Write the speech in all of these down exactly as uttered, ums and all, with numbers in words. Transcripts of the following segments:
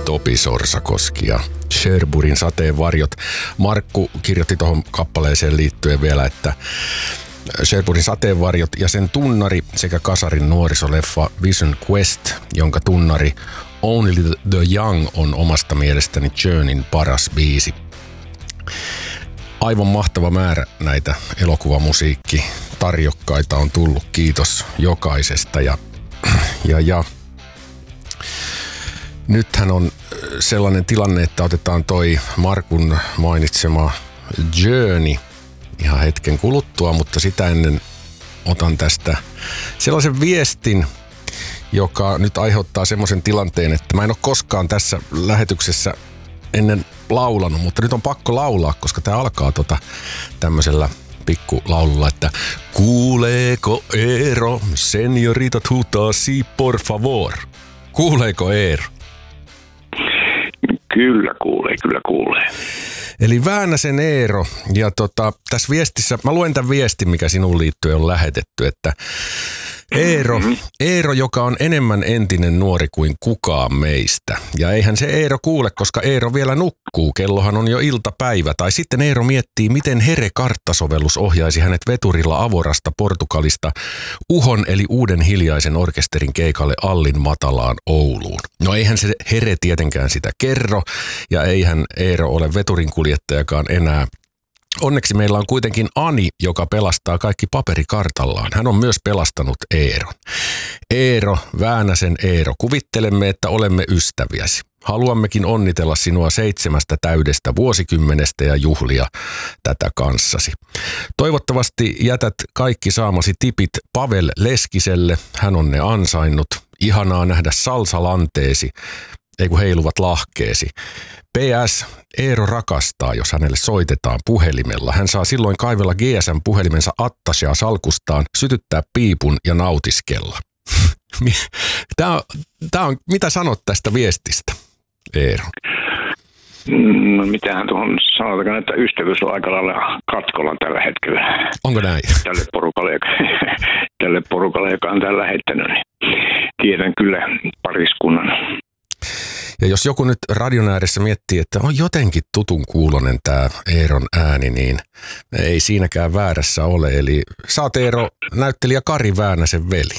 Topi Sorsakoski ja Sherburyn Sateenvarjot. Markku kirjoitti tuohon kappaleeseen liittyen vielä, että Sherburyn Sateenvarjot ja sen tunnari sekä kasarin nuorisoleffa Vision Quest, jonka tunnari Only the Young on omasta mielestäni Journeyn paras biisi. Aivan mahtava määrä näitä elokuvamusiikkitarjokkaita on tullut. Kiitos jokaisesta. Ja, ja, ja. Nythän on sellainen tilanne, että otetaan toi Markun mainitsema Journey ihan hetken kuluttua, mutta sitä ennen otan tästä sellaisen viestin, joka nyt aiheuttaa semmoisen tilanteen, että mä en ole koskaan tässä lähetyksessä ennen laulanut, mutta nyt on pakko laulaa, koska tää alkaa tota tämmöisellä pikkulaululla, että kuuleeko Eero, seniorita tutasi por favor. Kuuleeko Eero? Kyllä kuulee, kyllä kuulee. Eli Väänäsen Eero, ja tota, tässä viestissä, mä luen tämän viestin, mikä sinuun liittyen on lähetetty, että Eero, Eero, joka on enemmän entinen nuori kuin kukaan meistä. Ja eihän se Eero kuule, koska Eero vielä nukkuu. Kellohan on jo iltapäivä. Tai sitten Eero miettii, miten Here-karttasovellus ohjaisi hänet veturilla Avorasta Portugalista Uhon eli Uuden hiljaisen orkesterin keikalle Allin matalaan Ouluun. No eihän se Here tietenkään sitä kerro, ja eihän Eero ole veturinkuljettajakaan enää. Onneksi meillä on kuitenkin Ani, joka pelastaa kaikki paperikartallaan. Hän on myös pelastanut Eeron. Eero, Väänäsen Eero, kuvittelemme, että olemme ystäviäsi. Haluammekin onnitella sinua seitsemästä täydestä vuosikymmenestä ja juhlia tätä kanssasi. Toivottavasti jätät kaikki saamasi tipit Pavel Leskiselle. Hän on ne ansainnut. Ihanaa nähdä salsalanteesi. Ei kun heiluvat lahkeesi. P S. Eero rakastaa, jos hänelle soitetaan puhelimella. Hän saa silloin kaivella G S M-puhelimensa attachaa salkustaan, sytyttää piipun ja nautiskella. Tämä on, tämä on, mitä sanot tästä viestistä, Eero? No mitähän tuohon sanotaan, että ystävyys on aika lailla katkolla tällä hetkellä. Onko näin? Tälle porukalle, joka, tälle porukalle, joka on tämän lähettänyt, niin tiedän kyllä pariskunnan. Ja jos joku nyt radion ääressä miettii, että on jotenkin tutun kuulonen tämä Eeron ääni, niin ei siinäkään väärässä ole. Eli sä oot Eero näyttelijä Kari Väänäsen veli.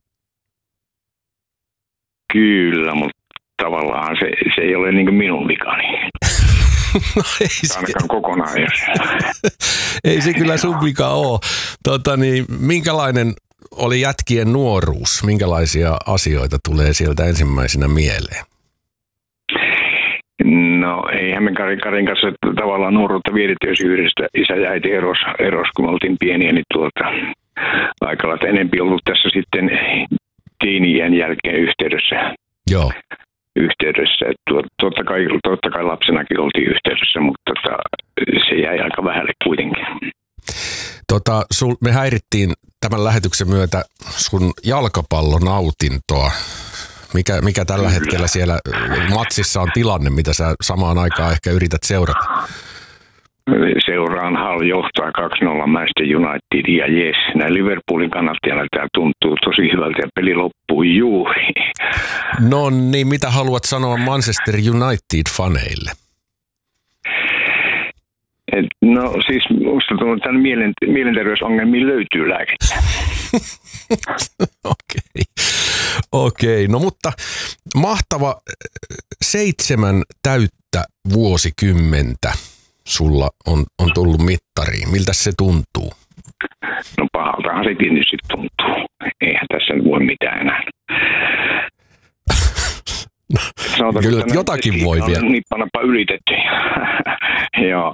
Kyllä, mutta tavallaan se, se ei ole niin kuin minun vikani. No ei se. Ainakaan kokonaan, jos. Ei se kyllä sun vika ole. Tota niin, minkälainen oli jätkien nuoruus? Minkälaisia asioita tulee sieltä ensimmäisenä mieleen? No eihän me Karin, Karin kanssa tavallaan nuoruutta vietetty, jos yhdessä isä ja äiti eros, eros, kun me oltiin pieniä, niin tuota, aika lailla enempi ollut tässä sitten teini-iän jälkeen yhteydessä. Joo. Yhteydessä. Tuota, totta, kai, totta kai lapsenakin oltiin yhteydessä, mutta tota, se jäi aika vähälle kuitenkin. Tota, sul, me häirittiin tämän lähetyksen myötä sun jalkapallonautintoa. Mikä, mikä tällä hetkellä siellä matsissa on tilanne, mitä sä samaan aikaan ehkä yrität seurata? Seuraan Hull johtaa kaksi nolla Manchester United ja jes, näin Liverpoolin kannattajana tämä tuntuu tosi hyvältä ja peli loppuu juuri. No niin, mitä haluat sanoa Manchester United-faneille? Et, no siis musta tuntuu, että tämän mielen, mielenterveysongelmiin löytyy lääkettä. Okei, okei. No mutta mahtava seitsemän täyttä vuosikymmentä sulla on, on tullut mittariin. Miltä se tuntuu? No pahaltahan se tietysti tuntuu. Eihän tässä nyt voi mitään enää. No, kyllä jotakin voi vielä. Nippanappa ylitetty. Joo.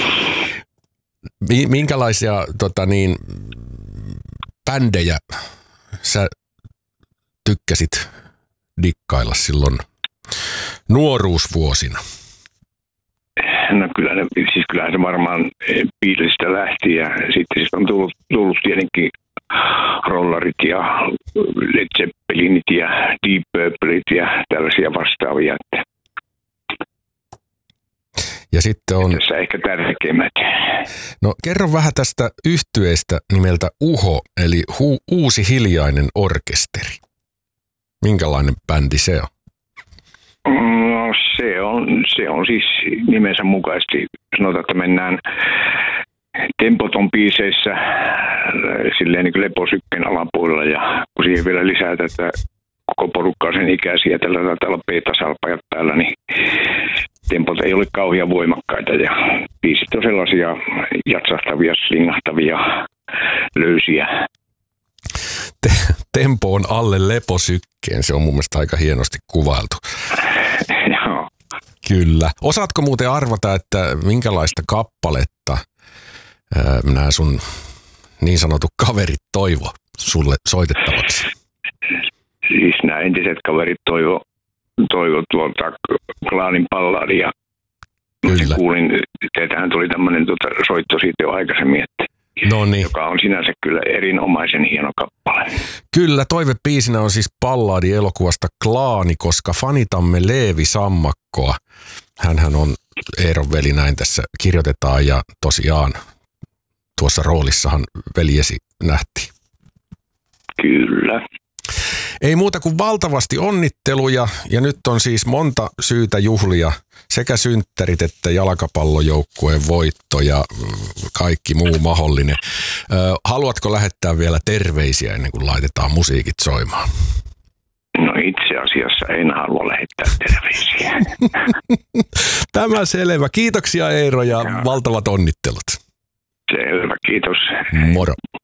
Minkälaisia tota niin, bändejä sä tykkäsit dikkailla silloin nuoruusvuosina? No kyllä, siis kyllähän se varmaan Beatlesista lähti ja sitten siis on tullut, tullut tietenkin rollarit ja Led Zeppelinit ja Deep Purplet ja tällaisia vastaavia. Ja sitten on... Tässä ehkä tärkeimmät. No kerro vähän tästä yhtyeestä nimeltä Uho, eli hu- Uusi hiljainen orkesteri. Minkälainen bändi se on? No se on, se on siis nimensä mukaisesti. Sanotaan, että mennään tempoton biiseissä silleen niin kuin leposykkeen alapuolella ja kun siihen vielä lisätään, että koko porukka on sen ikäisiä, tällä taitaa olla beta-salpajat päällä, niin tempot ei ole kauhean voimakkaita ja biisit on sellaisia jatsahtavia, slingahtavia, löysiä. Tempo on alle leposykkeen, se on mun mielestä aika hienosti kuvailtu. Joo. Kyllä. Osaatko muuten arvata, että minkälaista kappaletta ää, nämä sun niin sanotut kaverit toivo sulle soitettavaksi? Siis nämä entiset kaverit toivo, toivo tuolta Klaanin balladia. Kyllä. Kuulin, teiltähän tuli tämmöinen tuota, soitto siitä jo aikaisemmin, että Noniin. joka on sinänsä kyllä erinomaisen hieno kappale. Kyllä, toivebiisinä on siis balladi elokuvasta Klaani, koska fanitamme Leevi Sammakkoa. Hänhän on Eeron veli, näin tässä kirjoitetaan, ja tosiaan tuossa roolissahan veljesi nähtiin. Kyllä. Ei muuta kuin valtavasti onnitteluja, ja nyt on siis monta syytä juhlia, sekä synttärit että jalkapallojoukkueen voitto ja kaikki muu mahdollinen. Haluatko lähettää vielä terveisiä ennen kuin laitetaan musiikit soimaan? No itse asiassa en halua lähettää terveisiä. Tämä selvä. Kiitoksia Eero ja valtavat onnittelut. Selvä, kiitos. Moro.